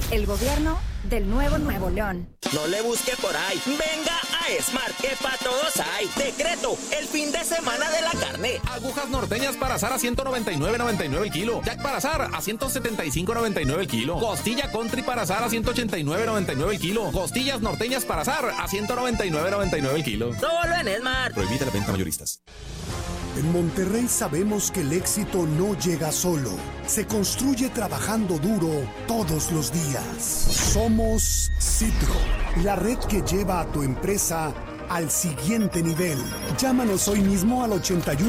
El gobierno del nuevo Nuevo León. No le busque por ahí. Venga a Smart, que pa' todos hay. Decreto, el fin de semana de la carne. Agujas norteñas para asar a 199.99 el kilo. Jack para asar a 175.99 el kilo. Costilla country para asar a 189.99 el kilo. Costillas norteñas para asar a 199.99 el kilo. Solo en Smart. Prohibida la venta mayoristas. En Monterrey sabemos que el éxito no llega solo. Se construye trabajando duro todos los días. Somos Citro, la red que lleva a tu empresa al siguiente nivel. Llámanos hoy mismo al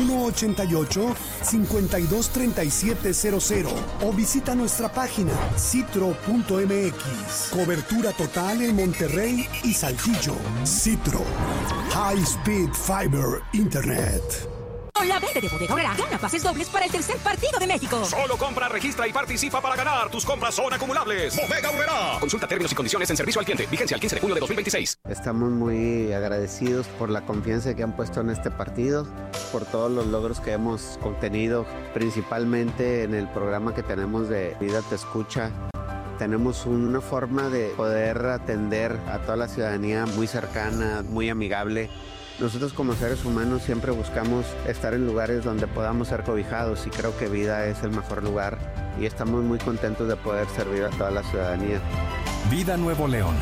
8188-523700 o visita nuestra página citro.mx. Cobertura total en Monterrey y Saltillo. Citro, High Speed Fiber Internet. Con la venta de Bodega Aurrera, gana pases dobles para el tercer partido de México. Solo compra, registra y participa para ganar. Tus compras son acumulables. Bodega Aurrera. Consulta términos y condiciones en servicio al cliente. Vigencia el 15 de junio de 2026. Estamos muy agradecidos por la confianza que han puesto en este partido, por todos los logros que hemos obtenido, principalmente en el programa que tenemos de Vida Te Escucha. Tenemos una forma de poder atender a toda la ciudadanía muy cercana, muy amigable. Nosotros como seres humanos siempre buscamos estar en lugares donde podamos ser cobijados y creo que Vida es el mejor lugar y estamos muy contentos de poder servir a toda la ciudadanía. Vida Nuevo León.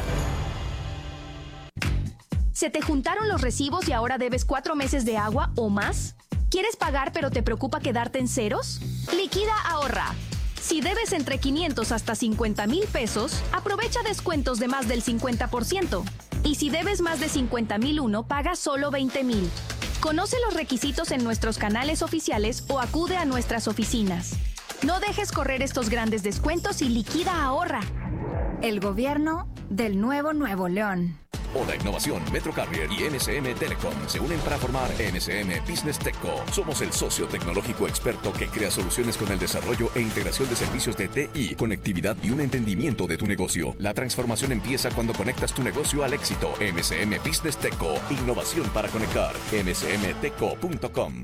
¿Se te juntaron los recibos y ahora debes 4 meses de agua o más? ¿Quieres pagar pero te preocupa quedarte en ceros? Liquida Ahorra. Si debes entre 500 hasta 50,000 pesos, aprovecha descuentos de más del 50%. Y si debes más de 50,001, paga solo 20,000. Conoce los requisitos en nuestros canales oficiales o acude a nuestras oficinas. No dejes correr estos grandes descuentos y liquida Ahorra. El gobierno del nuevo Nuevo León. Oda Innovación, Metro Carrier y NSM Telecom se unen para formar NSM Business Techco. Somos el socio tecnológico experto que crea soluciones con el desarrollo e integración de servicios de TI, conectividad y un entendimiento de tu negocio. La transformación empieza cuando conectas tu negocio al éxito. NSM Business Techco, innovación para conectar. nsmtechco.com.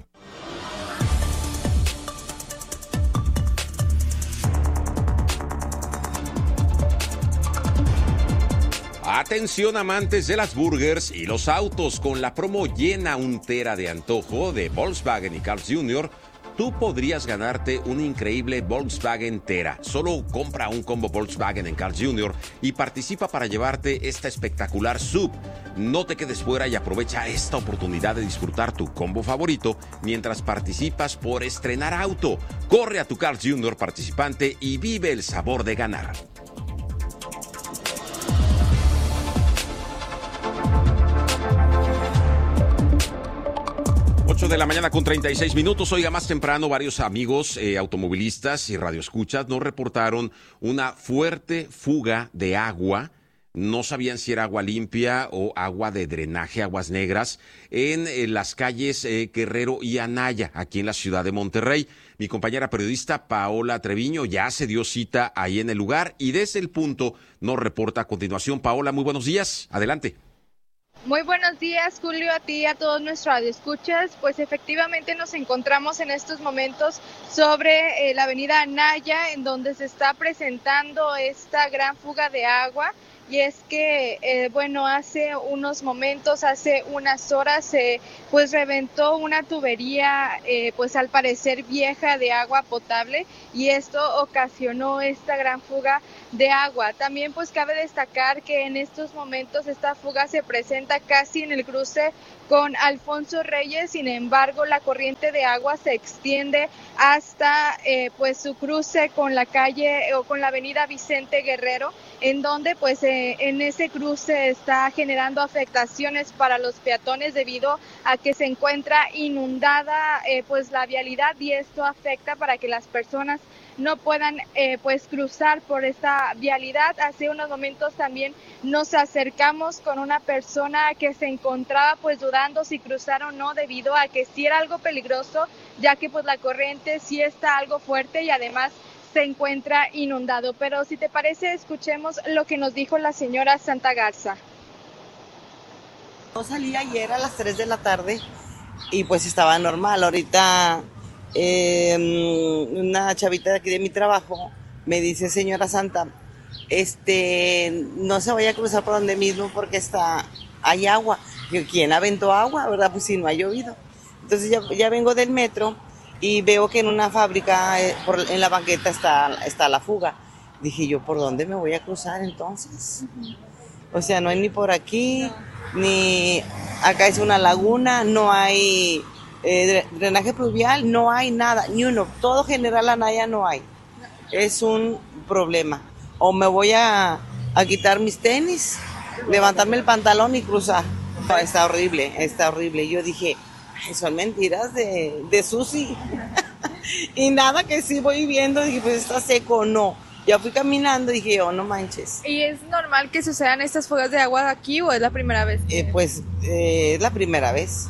Atención amantes de las burgers y los autos, con la promo llena un tera de antojo de Volkswagen y Carl's Jr., tú podrías ganarte un increíble Volkswagen Tera. Solo compra un combo Volkswagen en Carl's Jr. y participa para llevarte esta espectacular SUV. No te quedes fuera y aprovecha esta oportunidad de disfrutar tu combo favorito mientras participas por estrenar auto. Corre a tu Carl's Jr. participante y vive el sabor de ganar. 8 de la mañana con 36 minutos. Oiga, más temprano varios amigos automovilistas y radioescuchas nos reportaron una fuerte fuga de agua. No sabían si era agua limpia o agua de drenaje, aguas negras, en las calles Guerrero y Anaya, aquí en la ciudad de Monterrey. Mi compañera periodista Paola Treviño ya se dio cita ahí en el lugar y desde el punto nos reporta a continuación. Paola, muy buenos días. Adelante. Muy buenos días, Julio, a ti y a todos nuestros radioescuchas. Pues efectivamente nos encontramos en estos momentos sobre la avenida Anaya, en donde se está presentando esta gran fuga de agua. Y es que, hace unos momentos, hace unas horas, pues reventó una tubería, pues al parecer vieja, de agua potable, y esto ocasionó esta gran fuga de agua. También pues cabe destacar que en estos momentos esta fuga se presenta casi en el cruce con Alfonso Reyes. Sin embargo, la corriente de agua se extiende hasta pues su cruce con la calle o con la avenida Vicente Guerrero, en donde pues en ese cruce está generando afectaciones para los peatones debido a que se encuentra inundada pues la vialidad, y esto afecta para que las personas no puedan pues cruzar por esta vialidad. Hace unos momentos también nos acercamos con una persona que se encontraba pues dudando si cruzar o no, debido a que sí era algo peligroso, ya que pues la corriente sí está algo fuerte y además se encuentra inundado. Pero si te parece, escuchemos lo que nos dijo la señora Santa Garza. Yo salí ayer a las 3 de la tarde y pues estaba normal. Ahorita una chavita de aquí de mi trabajo me dice: señora Santa, no se vaya a cruzar por donde mismo porque hay agua. ¿Quién aventó agua, verdad? Pues si no ha llovido. Entonces ya vengo del metro y veo que en una fábrica, en la banqueta está la fuga. Dije yo, ¿por dónde me voy a cruzar entonces? O sea, no hay ni por aquí, ni acá es una laguna, no hay drenaje pluvial, no hay nada, ni uno. Todo General Anaya no hay. Es un problema. O me voy a quitar mis tenis, levantarme el pantalón y cruzar. No, está horrible. Yo dije, son mentiras de Susi. Y nada, que sí voy viendo, dije, pues está seco, no. Ya fui caminando y dije, oh, no manches. ¿Y es normal que sucedan estas fugas de agua aquí o es la primera vez? Es la primera vez.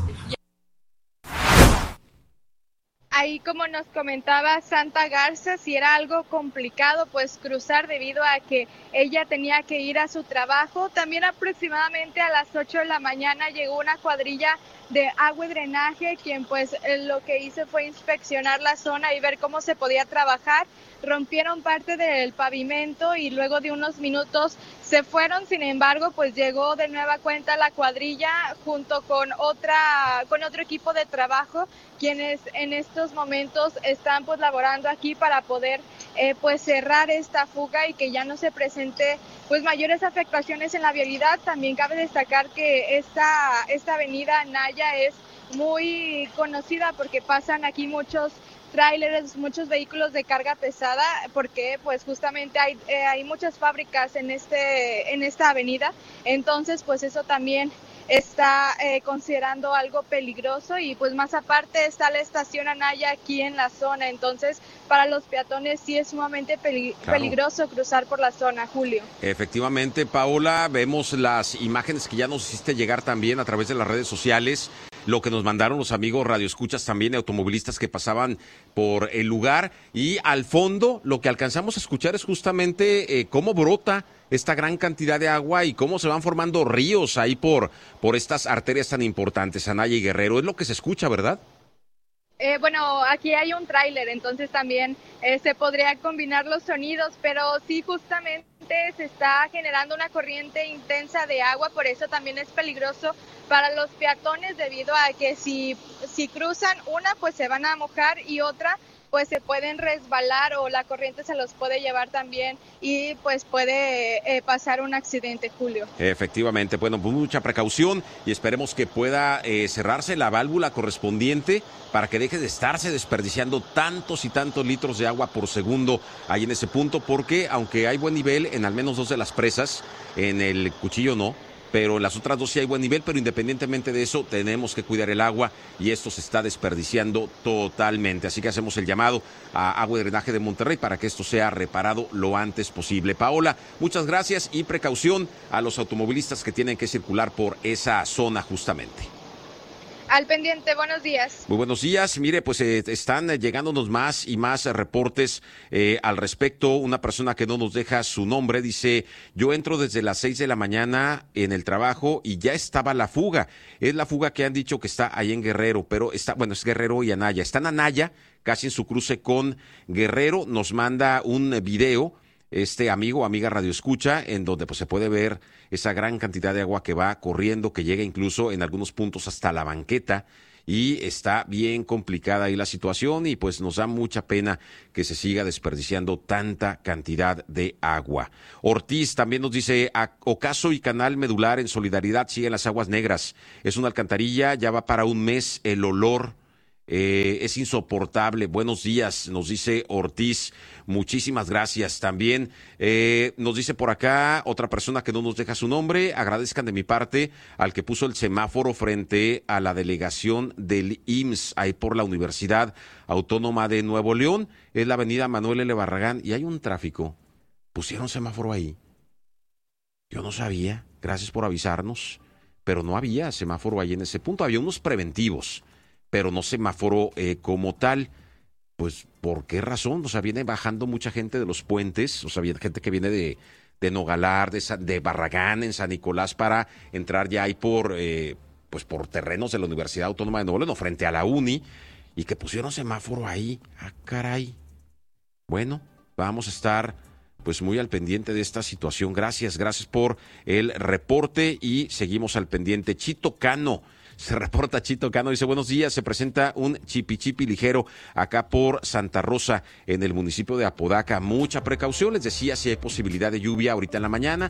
Ahí, como nos comentaba Santa Garza, si era algo complicado pues cruzar debido a que ella tenía que ir a su trabajo. También aproximadamente a las 8 de la mañana llegó una cuadrilla de agua y drenaje, quien pues lo que hizo fue inspeccionar la zona y ver cómo se podía trabajar. Rompieron parte del pavimento y luego de unos minutos se fueron. Sin embargo, pues llegó de nueva cuenta la cuadrilla junto con otro equipo de trabajo, quienes en estos momentos están pues laborando aquí para poder pues cerrar esta fuga y que ya no se presente pues mayores afectaciones en la vialidad. También cabe destacar que esta avenida Anaya es muy conocida porque pasan aquí muchos tráileres, muchos vehículos de carga pesada, porque pues justamente hay muchas fábricas en esta avenida. Entonces pues eso también está considerando algo peligroso y pues más aparte está la estación Anaya aquí en la zona. Entonces para los peatones sí es sumamente peligroso cruzar por la zona, Julio. Efectivamente, Paola, vemos las imágenes que ya nos hiciste llegar también a través de las redes sociales, lo que nos mandaron los amigos radioescuchas también, automovilistas que pasaban por el lugar, y al fondo lo que alcanzamos a escuchar es justamente cómo brota esta gran cantidad de agua y cómo se van formando ríos ahí por estas arterias tan importantes, Anaya y Guerrero. Es lo que se escucha, ¿verdad? Bueno, aquí hay un tráiler, entonces también se podría combinar los sonidos, pero sí justamente se está generando una corriente intensa de agua, por eso también es peligroso para los peatones debido a que si cruzan una pues se van a mojar y otra pues se pueden resbalar o la corriente se los puede llevar también y pues puede pasar un accidente, Julio. Efectivamente, bueno, pues mucha precaución y esperemos que pueda cerrarse la válvula correspondiente para que deje de estarse desperdiciando tantos y tantos litros de agua por segundo ahí en ese punto, porque aunque hay buen nivel en al menos 2 de las presas, en el Cuchillo no, pero en las otras 2 sí hay buen nivel, pero independientemente de eso tenemos que cuidar el agua y esto se está desperdiciando totalmente. Así que hacemos el llamado a Agua y Drenaje de Monterrey para que esto sea reparado lo antes posible. Paola, muchas gracias y precaución a los automovilistas que tienen que circular por esa zona justamente. Al pendiente, buenos días. Muy buenos días. Mire, pues están llegándonos más y más reportes al respecto. Una persona que no nos deja su nombre dice, yo entro desde las 6 de la mañana en el trabajo y ya estaba la fuga. Es la fuga que han dicho que está ahí en Guerrero, pero es Guerrero y Anaya. Está en Anaya, casi en su cruce con Guerrero. Nos manda un video amigo o amiga radioescucha, en donde pues se puede ver esa gran cantidad de agua que va corriendo, que llega incluso en algunos puntos hasta la banqueta, y está bien complicada ahí la situación y pues nos da mucha pena que se siga desperdiciando tanta cantidad de agua. Ortiz también nos dice, Ocaso y Canal Medular en Solidaridad siguen las aguas negras. Es una alcantarilla, ya va para un mes, el olor es insoportable. Buenos días, nos dice Ortiz, muchísimas gracias. También nos dice por acá otra persona que no nos deja su nombre, agradezcan de mi parte al que puso el semáforo frente a la delegación del IMSS, ahí por la Universidad Autónoma de Nuevo León, es la avenida Manuel L. Barragán, y hay un tráfico. Pusieron semáforo ahí, yo no sabía, gracias por avisarnos, pero no había semáforo ahí en ese punto, había unos preventivos, pero no semáforo como tal. Pues, ¿por qué razón? O sea, viene bajando mucha gente de los puentes, o sea, viene gente que viene de Nogalar, de Barragán, en San Nicolás, para entrar ya ahí por terrenos de la Universidad Autónoma de Nuevo León, frente a la uni, y que pusieron semáforo ahí. Ah, caray. Bueno, vamos a estar pues muy al pendiente de esta situación. Gracias por el reporte y seguimos al pendiente. Chito Cano. Se reporta Chito Cano, dice buenos días, se presenta un chipi ligero acá por Santa Rosa en el municipio de Apodaca. Mucha precaución, les decía, si hay posibilidad de lluvia ahorita en la mañana,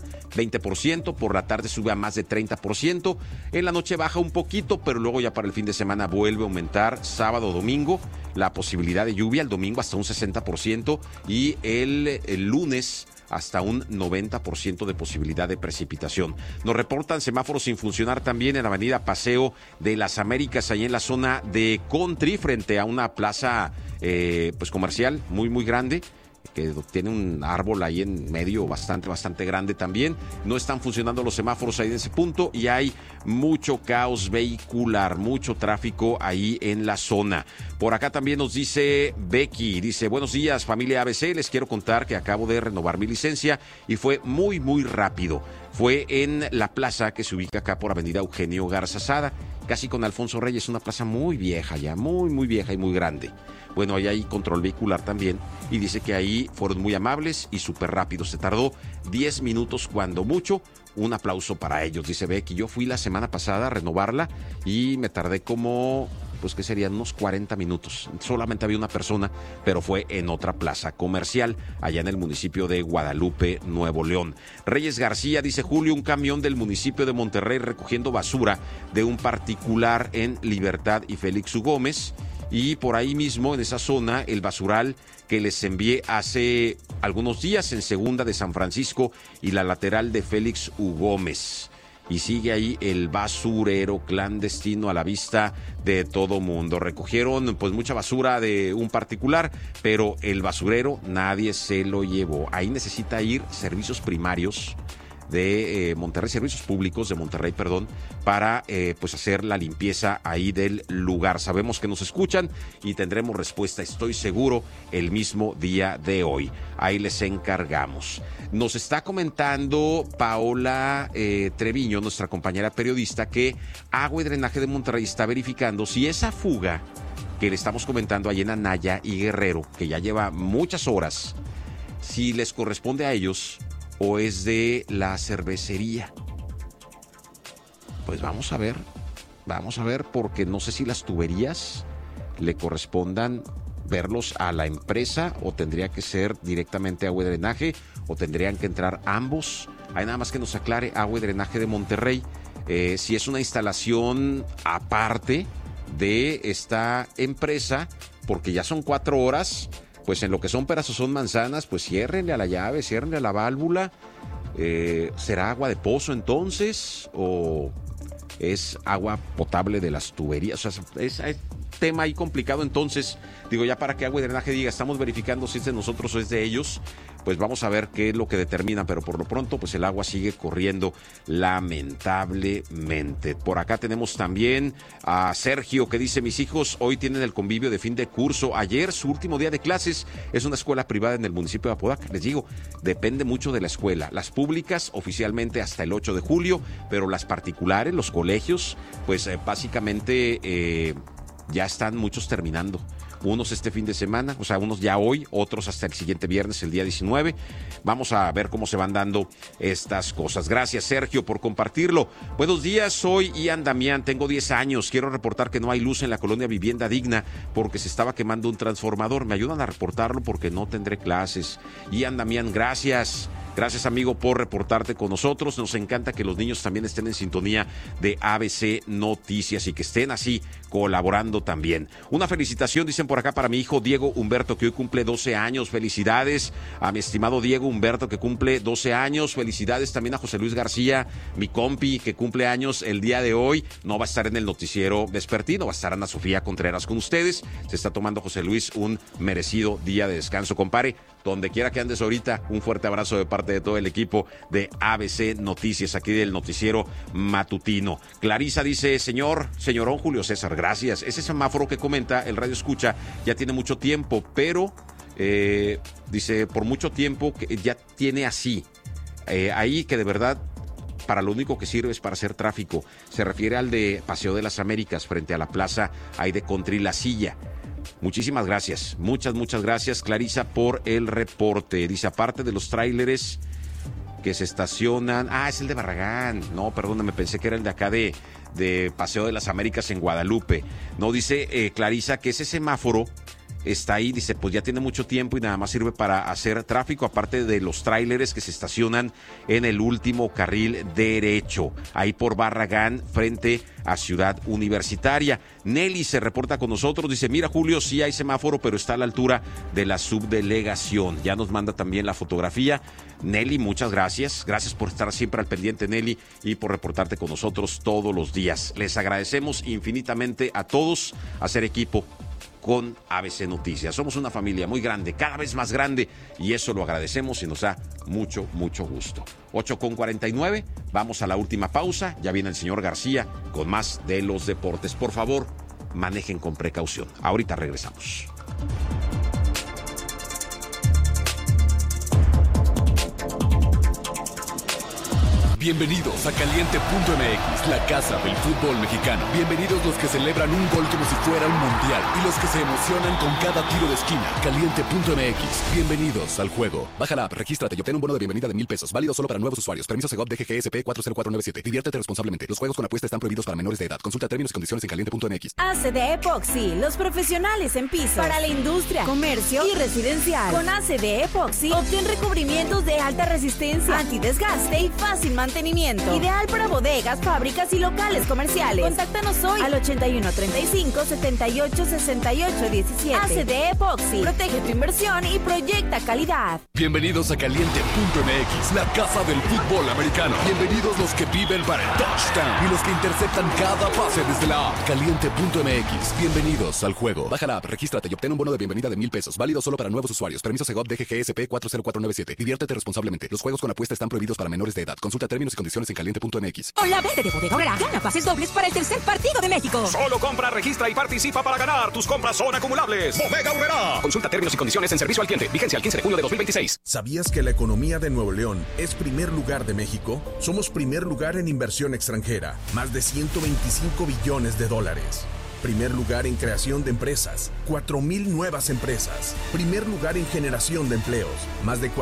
20%, por la tarde sube a más de 30%, en la noche baja un poquito, pero luego ya para el fin de semana vuelve a aumentar, sábado, domingo, la posibilidad de lluvia, el domingo hasta un 60% y el lunes hasta un 90% de posibilidad de precipitación. Nos reportan semáforos sin funcionar también en la avenida Paseo de las Américas, ahí en la zona de Country, frente a una plaza pues comercial muy grande, que tiene un árbol ahí en medio bastante grande también. No están funcionando los semáforos ahí en ese punto y hay mucho caos vehicular, mucho tráfico ahí en la zona. Por acá también nos dice Becky, dice, buenos días familia ABC, les quiero contar que acabo de renovar mi licencia y fue muy rápido. Fue en la plaza que se ubica acá por avenida Eugenio Garza Sada, casi con Alfonso Reyes, una plaza muy vieja ya, muy vieja y muy grande. Bueno, ahí hay control vehicular también y dice que ahí fueron muy amables y súper rápidos. Se tardó 10 minutos cuando mucho. Un aplauso para ellos, dice Becky. Yo fui la semana pasada a renovarla y me tardé como, pues que serían unos 40 minutos. Solamente había una persona, pero fue en otra plaza comercial, allá en el municipio de Guadalupe, Nuevo León. Reyes García, dice Julio, un camión del municipio de Monterrey recogiendo basura de un particular en Libertad y Félix U. Gómez. Y por ahí mismo, en esa zona, el basural que les envié hace algunos días en Segunda de San Francisco y la lateral de Félix U. Gómez. Y sigue ahí el basurero clandestino a la vista de todo mundo. Recogieron pues mucha basura de un particular, pero el basurero nadie se lo llevó. Ahí necesita ir servicios primarios de Monterrey, servicios públicos de Monterrey, para pues hacer la limpieza ahí del lugar. Sabemos que nos escuchan y tendremos respuesta, estoy seguro, el mismo día de hoy. Ahí les encargamos. Nos está comentando Paola Treviño, nuestra compañera periodista, que Agua y Drenaje de Monterrey está verificando si esa fuga que le estamos comentando ahí en Anaya y Guerrero, que ya lleva muchas horas, si les corresponde a ellos o es de la cervecería. Pues vamos a ver, porque no sé si las tuberías le correspondan verlos a la empresa o tendría que ser directamente Agua y Drenaje o tendrían que entrar ambos. Hay nada más que nos aclare Agua y Drenaje de Monterrey si es una instalación aparte de esta empresa, porque ya son 4 horas. Pues en lo que son peras o son manzanas, pues ciérrenle a la llave, ciérrenle a la válvula. ¿Será agua de pozo entonces? ¿O es agua potable de las tuberías? O sea, es tema ahí complicado entonces. Digo, ya para que Agua y Drenaje diga, estamos verificando si es de nosotros o es de ellos, pues vamos a ver qué es lo que determina, pero por lo pronto pues el agua sigue corriendo lamentablemente. Por acá tenemos también a Sergio que dice, mis hijos hoy tienen el convivio de fin de curso, ayer su último día de clases, es una escuela privada en el municipio de Apodaca. Les digo, depende mucho de la escuela, las públicas oficialmente hasta el 8 de julio, pero las particulares, los colegios, pues básicamente ya están muchos terminando. Unos este fin de semana, o sea, unos ya hoy, otros hasta el siguiente viernes, el día 19. Vamos a ver cómo se van dando estas cosas. Gracias, Sergio, por compartirlo. Buenos días, soy Ian Damián, tengo 10 años. Quiero reportar que no hay luz en la colonia Vivienda Digna porque se estaba quemando un transformador. Me ayudan a reportarlo porque no tendré clases. Ian Damián, gracias. Gracias, amigo, por reportarte con nosotros. Nos encanta que los niños también estén en sintonía de ABC Noticias y que estén así colaborando también. Una felicitación, dicen por acá, para mi hijo Diego Humberto, que hoy cumple 12 años. Felicidades a mi estimado Diego Humberto, que cumple 12 años. Felicidades también a José Luis García, mi compi, que cumple años el día de hoy. No va a estar en el noticiero vespertino, va a estar Ana Sofía Contreras con ustedes. Se está tomando José Luis un merecido día de descanso, compare. Donde quiera que andes ahorita, un fuerte abrazo de parte de todo el equipo de ABC Noticias, aquí del noticiero matutino. Clarisa dice, señorón Julio César, gracias. Ese semáforo que comenta el Radio Escucha ya tiene mucho tiempo, pero dice, por mucho tiempo que ya tiene así. Ahí que de verdad para lo único que sirve es para hacer tráfico. Se refiere al de Paseo de las Américas frente a la plaza ahí de Country La Silla. Muchísimas gracias, muchas gracias, Clarisa, por el reporte. Dice, aparte de los tráileres que se estacionan... es el de Barragán. No, perdóname, pensé que era el de acá de Paseo de las Américas en Guadalupe. No, dice Clarisa que ese semáforo está ahí, dice, pues ya tiene mucho tiempo y nada más sirve para hacer tráfico, aparte de los tráileres que se estacionan en el último carril derecho, ahí por Barragán, frente a Ciudad Universitaria. Nelly se reporta con nosotros, dice, mira, Julio, sí hay semáforo, pero está a la altura de la subdelegación. Ya nos manda también la fotografía. Nelly, muchas gracias por estar siempre al pendiente, Nelly, y por reportarte con nosotros todos los días. Les agradecemos infinitamente a todos, a ser equipo con ABC Noticias. Somos una familia muy grande, cada vez más grande, y eso lo agradecemos y nos da mucho gusto. 8:49, vamos a la última pausa. Ya viene el señor García con más de los deportes. Por favor, manejen con precaución. Ahorita regresamos. Bienvenidos a Caliente.mx, la casa del fútbol mexicano. Bienvenidos los que celebran un gol como si fuera un mundial y los que se emocionan con cada tiro de esquina. Caliente.mx, bienvenidos al juego. Baja la app, regístrate y obtén un bono de bienvenida de $1,000. Válido solo para nuevos usuarios. Permiso Segov DGGSP 40497. Diviértete responsablemente. Los juegos con apuesta están prohibidos para menores de edad. Consulta términos y condiciones en Caliente.mx. ACD Epoxy, los profesionales en pisos para la industria, comercio y residencial. Con ACD Epoxy obtén recubrimientos de alta resistencia, antidesgaste y fácil mantenimiento. Ideal para bodegas, fábricas y locales comerciales. Contáctanos hoy al 8135-786817. ACD Epoxy. Protege tu inversión y proyecta calidad. Bienvenidos a Caliente.mx, la casa del fútbol americano. Bienvenidos los que viven para el touchdown y los que interceptan cada pase desde la app. Caliente.mx, bienvenidos al juego. Baja la app, regístrate y obtén un bono de bienvenida de $1,000. Válido solo para nuevos usuarios. Permiso Segov DGGSP 40497. Diviértete responsablemente. Los juegos con apuesta están prohibidos para menores de edad. Consulta términos y condiciones en Caliente.mx. Hola, vete de Bodega Aurrera. Gana pases dobles para el tercer partido de México. Solo compra, registra y participa para ganar. Tus compras son acumulables. Bodega Aurrera. Consulta términos y condiciones en servicio al cliente. Vigencia el 15 de junio de 2026. ¿Sabías que la economía de Nuevo León es primer lugar de México? Somos primer lugar en inversión extranjera. Más de $125 billones. Primer lugar en creación de empresas, 4,000 nuevas empresas. Primer lugar en generación de empleos, más de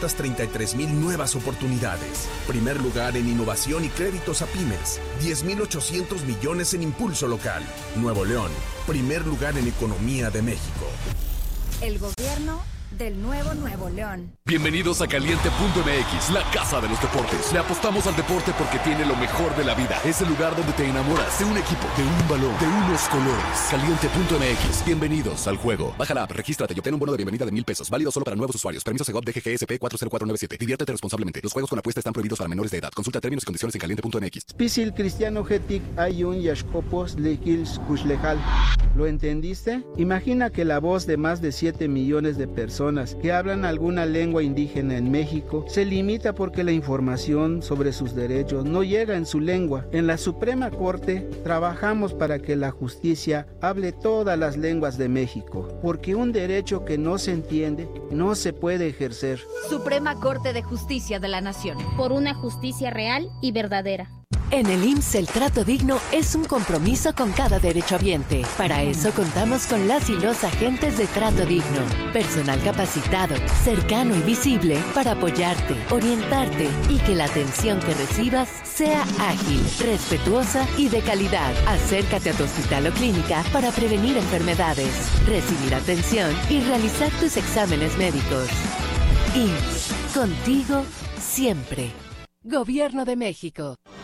433,000 nuevas oportunidades. Primer lugar en innovación y créditos a pymes, 10,800 millones en impulso local. Nuevo León, primer lugar en economía de México. El gobierno del Nuevo León. Bienvenidos a Caliente.mx, la casa de los deportes. Le apostamos al deporte porque tiene lo mejor de la vida. Es el lugar donde te enamoras de un equipo, de un balón, de unos colores. Caliente.mx, bienvenidos al juego. Baja la app, regístrate y obtén un bono de bienvenida de $1,000. Válido solo para nuevos usuarios. Permiso Segov DGGSP 40497. Diviértete responsablemente. Los juegos con apuesta están prohibidos para menores de edad. Consulta términos y condiciones en Caliente.mx. Spisil Cristiano Getic Ayun Yashkopos Lekils Kushlejal. ¿Lo entendiste? Imagina que la voz de más de 7 millones de personas que hablan alguna lengua indígena en México se limita porque la información sobre sus derechos no llega en su lengua. En la Suprema Corte trabajamos para que la justicia hable todas las lenguas de México, porque un derecho que no se entiende no se puede ejercer. Suprema Corte de Justicia de la Nación. Por una justicia real y verdadera. En el IMSS el trato digno es un compromiso con cada derechohabiente. Para eso contamos con las y los agentes de trato digno. Personal capacitado, cercano y visible para apoyarte, orientarte y que la atención que recibas sea ágil, respetuosa y de calidad. Acércate a tu hospital o clínica para prevenir enfermedades, recibir atención y realizar tus exámenes médicos. IMSS, contigo siempre. Gobierno de México.